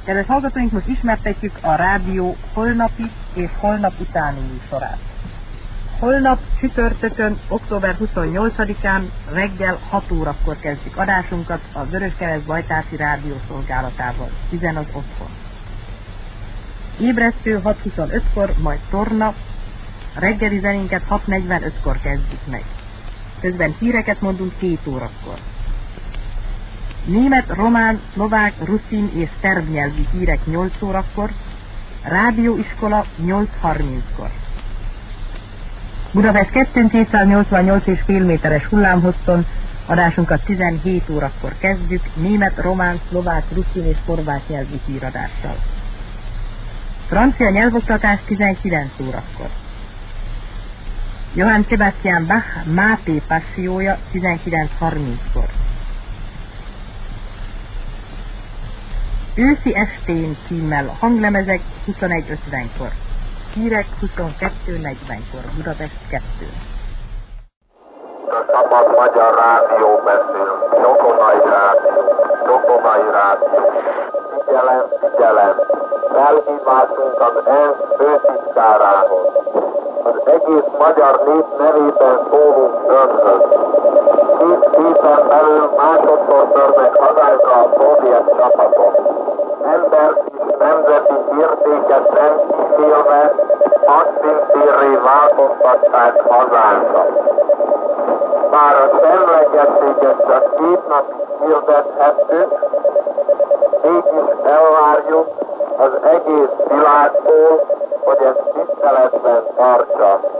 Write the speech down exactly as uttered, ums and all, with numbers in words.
Kedves hallgatóink, most ismertetjük a rádió holnapi és holnap utáni műsorát. Holnap csütörtökön, október huszonnyolcadikán reggel hat órakor kezdjük adásunkat a Vöröskereszt Bajtási Rádiószolgálatával, tizen az otthon. Ébresztő hat huszonötkor, majd torna, reggeli zenénket hat negyvenötkor kezdjük meg. Közben híreket mondunk két órakor. Német, román, szlovák, ruszin és szerb nyelvű hírek nyolc órakor, rádióiskola nyolc harminckor. Budapest kétszáznnyolcvannyolc és fél méteres hullámhosszon adásunkat tizenhét órakor kezdjük, német, román, szlovák, ruszin és horvát nyelvű híradással. Francia nyelvoktatás tizenkilenc órakor. Johann Sebastian Bach Máté Passiója tizenkilenc harminckor. Őszi estén címmel hanglemezek huszonegy ötvenkor. Hírek huszonkettő negyvenkor. Budapest kettő. A Szabad Magyar Rádió beszél. Tokonai Rádió. Tokonai Rádió. Figyelem, figyelem. Felhívásunk az ENSZ főtitkárához. Az egész magyar nép nevében szólunk önhöz. Két héten belül másodszor törnek hazánkra a szovjet csapatok. Ember és nemzeti értéket nem kímélve, hadszíntérré változtatták hazánkat. Bár a semlegességet csak két napig hirdethettük, mégis elvárjuk az egész világtól, hogy ezt tiszteletben tartsa.